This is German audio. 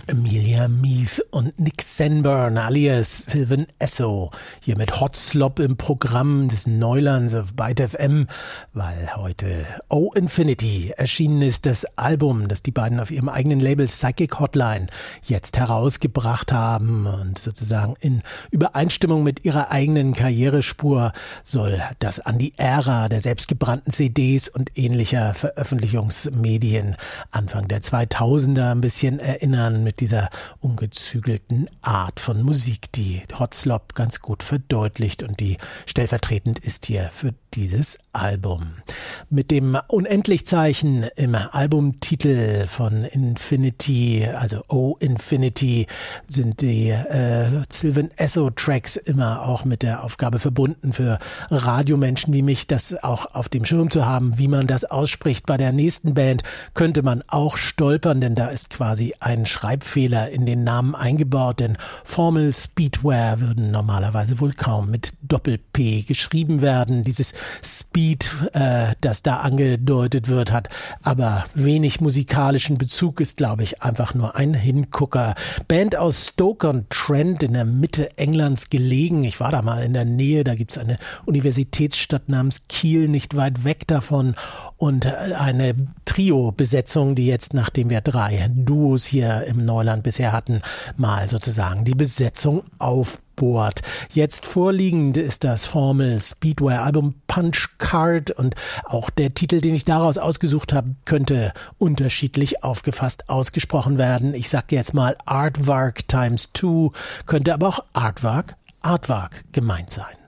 Amelia Meath und Nick Sanborn alias Sylvan Esso hier mit Hot Slop im Programm des Neulands auf Byte FM, weil heute Oh Infinity erschienen ist, das Album, das die beiden auf ihrem eigenen Label Psychic Hotline jetzt herausgebracht haben, und sozusagen in Übereinstimmung mit ihrer eigenen Karrierespur soll das an die Ära der selbstgebrannten CDs und ähnlicher Veröffentlichungsmedien Anfang der 2000er ein bisschen erinnern, mit dieser ungezügelten Art von Musik, die Hot Slop ganz gut verdeutlicht und die stellvertretend ist hier für dieses Album. Mit dem Unendlichzeichen im Albumtitel von Infinity, also Oh Infinity, sind die Sylvan Esso Tracks immer auch mit der Aufgabe verbunden, für Radiomenschen wie mich das auch auf dem Schirm zu haben, wie man das ausspricht. Bei der nächsten Band könnte man auch stolpern, denn da ist quasi ein Schreibfehler in den Namen eingebaut, denn Formal Speedware würden normalerweise wohl kaum mit Doppel-P geschrieben werden. Dieses Speed, das da angedeutet wird, hat aber wenig musikalischen Bezug, ist, glaube ich, einfach nur ein Hingucker. Band aus Stoke-on-Trent in der Mitte Englands gelegen. Ich war da mal in der Nähe, da gibt es eine Universitätsstadt namens Kiel, nicht weit weg davon, und eine Trio-Besetzung, die jetzt, nachdem wir 3 Duos hier im Neuland bisher hatten, mal sozusagen die Besetzung aufbohrt. Jetzt vorliegend ist das Formal Speedware Album Punch Card, und auch der Titel, den ich daraus ausgesucht habe, könnte unterschiedlich aufgefasst ausgesprochen werden. Ich sage jetzt mal Aardvark × 2, könnte aber auch Aardvark gemeint sein.